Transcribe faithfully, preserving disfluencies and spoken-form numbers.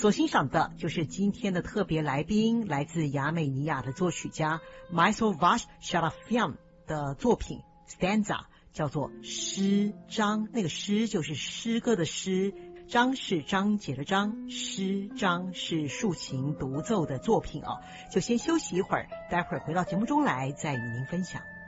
所欣赏的就是今天的特别来宾，来自亚美尼亚的作曲家 Mysol Vash Sharafian 的作品 Stanza， 叫做诗章。那个诗就是诗歌的诗，章是章节的章，诗章是竖琴独奏的作品哦。就先休息一会儿，待会儿回到节目中来再与您分享。